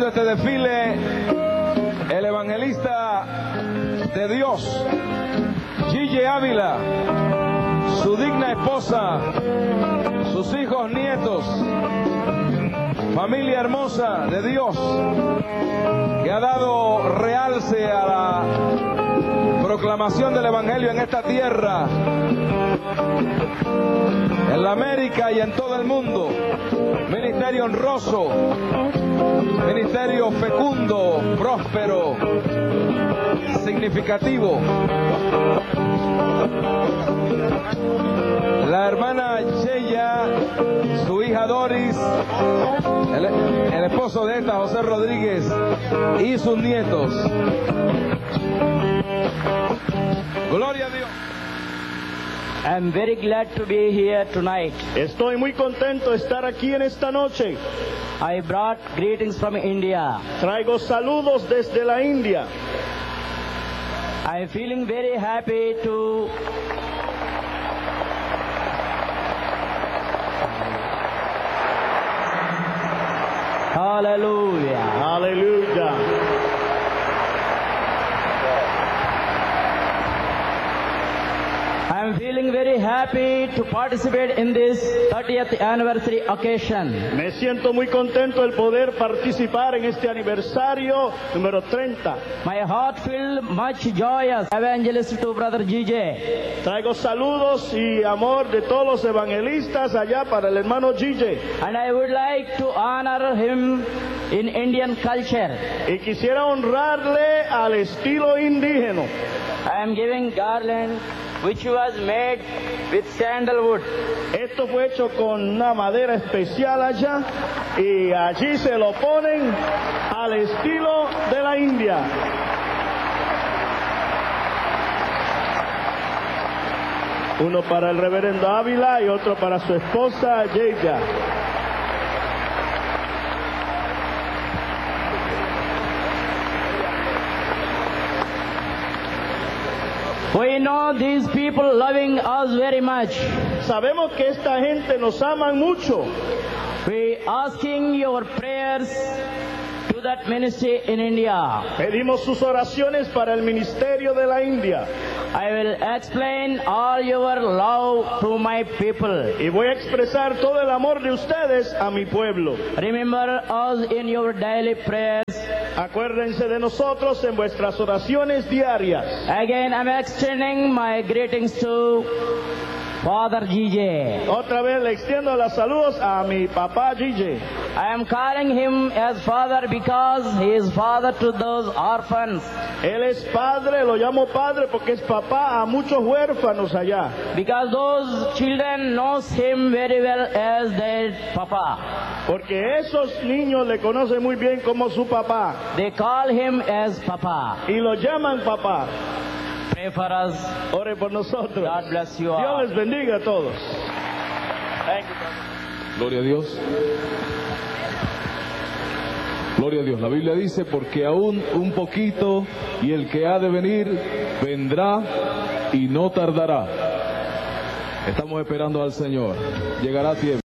este desfile el evangelista de Dios, Gille Ávila, su digna esposa, sus hijos, nietos, familia hermosa de Dios, que ha dado realce a la proclamación del Evangelio en esta tierra, en la América y en todo el mundo. Ministerio honroso, ministerio fecundo, próspero, significativo. La hermana Sheya, su hija Doris, el esposo de esta, José Rodríguez, y sus nietos. Gloria a Dios. I'm very glad to be here tonight. Estoy muy contento de estar aquí en esta noche. I brought greetings from India. Traigo saludos desde la India. I'm feeling very happy to Hallelujah. Aleluya. I'm feeling very happy to participate in this 30th anniversary occasion. Me siento muy contento el poder participar en este aniversario número 30. My heart filled much joyous evangelist to Brother Gille. Traigo saludos y amor de todos los evangelistas allá para el hermano Gille. And I would like to honor him in Indian culture. Y quisiera honrarle al estilo indígena. I am giving garland which was made with sandalwood. Esto fue hecho con una madera especial allá y allí se lo ponen al estilo de la India. Uno para el reverendo Ávila y otro para su esposa Yeya. We know these people loving us very much. Sabemos que esta gente nos aman mucho. We asking your prayers to that ministry in India. Pedimos sus oraciones para el ministerio de la India. I will explain all your love to my people. Y voy a expresar todo el amor de ustedes a mi pueblo. Remember us in your daily prayers. Acuérdense de nosotros en vuestras oraciones diarias. Again, I'm extending my greetings to Father Gille. Otra vez le extiendo los saludos a mi papá Gille. I am calling him as father because he is father to those orphans. Él es padre, lo llamo padre porque es papá a muchos huérfanos allá. Because those children knows him very well as their papa. Porque esos niños le conocen muy bien como su papá. They call him as papa. Y lo llaman papá. Pray for us. Ore por nosotros. God bless you all. Dios les bendiga a todos. Thank you. Gloria a Dios. Gloria a Dios. La Biblia dice, porque aún un poquito y el que ha de venir vendrá y no tardará. Estamos esperando al Señor. Llegará a tiempo.